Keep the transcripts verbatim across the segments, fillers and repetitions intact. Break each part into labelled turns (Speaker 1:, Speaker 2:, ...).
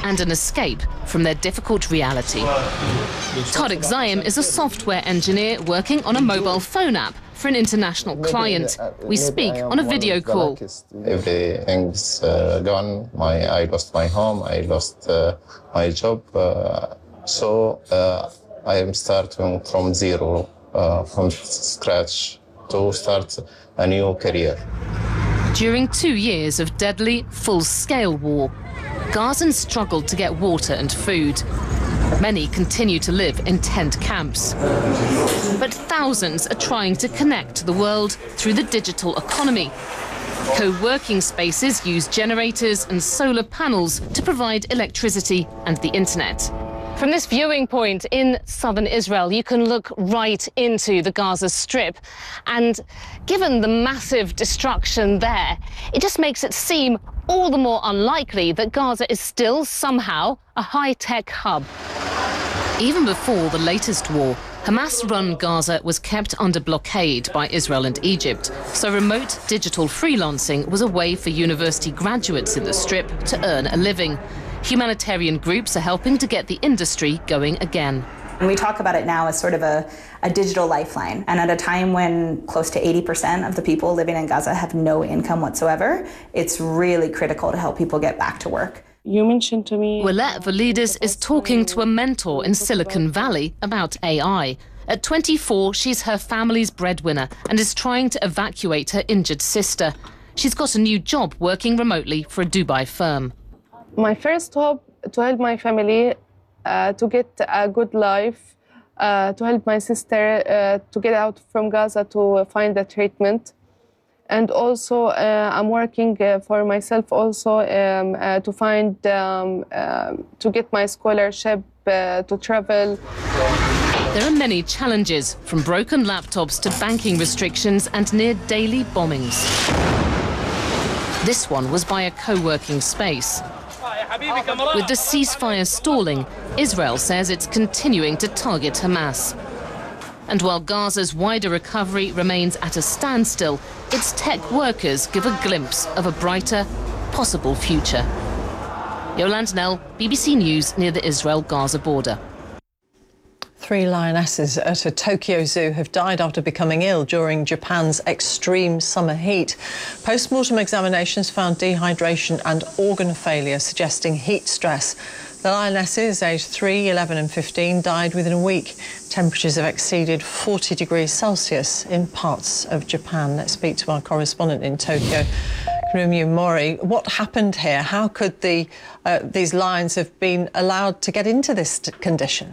Speaker 1: and an escape from their difficult reality. Tarek Zaim is a software engineer working on a mobile phone app for an international client. We speak on a video call.
Speaker 2: Everything's uh, gone. My, I lost my home, I lost uh, my job. Uh, so uh, I am starting from zero, uh, from scratch, to start a new career.
Speaker 1: During two years of deadly, full-scale war, Gazans struggled to get water and food. Many continue to live in tent camps. But thousands are trying to connect to the world through the digital economy. Co-working spaces use generators and solar panels to provide electricity and the internet. From this viewing point in southern Israel, you can look right into the Gaza Strip. And given the massive destruction there, it just makes it seem all the more unlikely that Gaza is still somehow a high-tech hub. Even before the latest war, Hamas-run Gaza was kept under blockade by Israel and Egypt, so remote digital freelancing was a way for university graduates in the Strip to earn a living. Humanitarian groups are helping to get the industry going again.
Speaker 3: And we talk about it now as sort of a, a digital lifeline. And at a time when close to eighty percent of the people living in Gaza have no income whatsoever, it's really critical to help people get back to work.
Speaker 4: You mentioned to me...
Speaker 1: Willette Validis is talking to a mentor in Silicon Valley about A I. At twenty-four, she's her family's breadwinner and is trying to evacuate her injured sister. She's got a new job working remotely for a Dubai firm.
Speaker 4: My first hope to help my family uh, to get a good life, uh, to help my sister uh, to get out from Gaza to find a treatment. And also uh, I'm working uh, for myself also um, uh, to find, um, uh, to get my scholarship uh, to travel.
Speaker 1: There are many challenges, from broken laptops to banking restrictions and near daily bombings. This one was by a co-working space. With the ceasefire stalling, Israel says it's continuing to target Hamas. And while Gaza's wider recovery remains at a standstill, its tech workers give a glimpse of a brighter, possible future. Yolande Nell, B B C News, near the Israel-Gaza border.
Speaker 5: Three lionesses at a Tokyo zoo have died after becoming ill during Japan's extreme summer heat. Post-mortem examinations found dehydration and organ failure, suggesting heat stress. The lionesses, aged three, eleven and fifteen, died within a week. Temperatures have exceeded forty degrees Celsius in parts of Japan. Let's speak to our correspondent in Tokyo, Kurumi Mori. What happened here? How could the, uh, these lions have been allowed to get into this condition?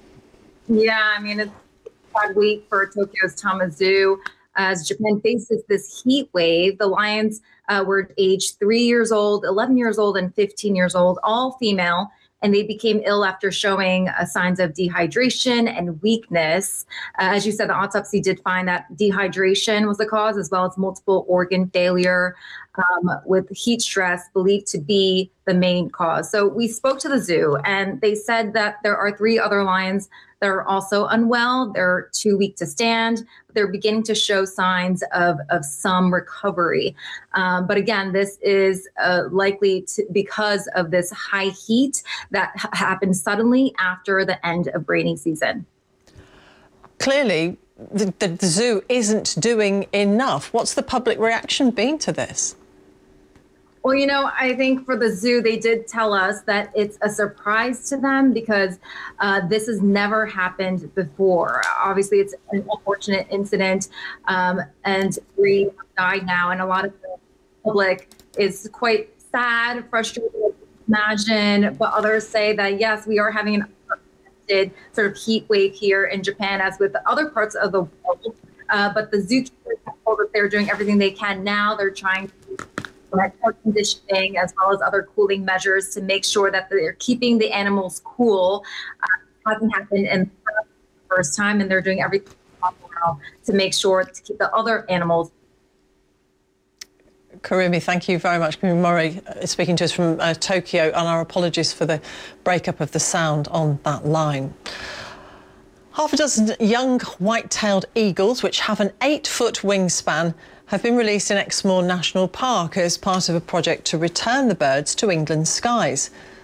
Speaker 6: Yeah, I mean, it's a bad week for Tokyo's Tama Zoo. As Japan faces this heat wave, the lions uh, were aged three years old, eleven years old, and fifteen years old, all female, and they became ill after showing uh, signs of dehydration and weakness. Uh, as you said, the autopsy did find that dehydration was the cause, as well as multiple organ failure, um, with heat stress believed to be the main cause. So we spoke to the zoo, and they said that there are three other lions that are also unwell. They're too weak to stand. They're beginning to show signs of, of some recovery. Um, but again, this is uh, likely to, because of this high heat that ha- happened suddenly after the end of rainy season.
Speaker 5: Clearly, the, the, the zoo isn't doing enough. What's the public reaction been to this?
Speaker 6: Well, you know, I think for the zoo, they did tell us that it's a surprise to them because uh, this has never happened before. Obviously, it's an unfortunate incident, um, and three have died now, and a lot of the public is quite sad, frustrated, imagine, but others say that, yes, we are having an unprecedented sort of heat wave here in Japan, as with the other parts of the world, uh, but the zookeepers have told that they're doing everything they can now. They're trying to air conditioning as well as other cooling measures to make sure that they're keeping the animals cool. Uh, it hasn't happened in the first time, and they're doing everything possible now to make sure to keep the other animals.
Speaker 5: Kurumi, thank you very much. Kurumi Mori uh, speaking to us from uh, Tokyo, and our apologies for the breakup of the sound on that line. Half a dozen young white-tailed eagles, which have an eight-foot wingspan, have been released in Exmoor National Park as part of a project to return the birds to England's skies.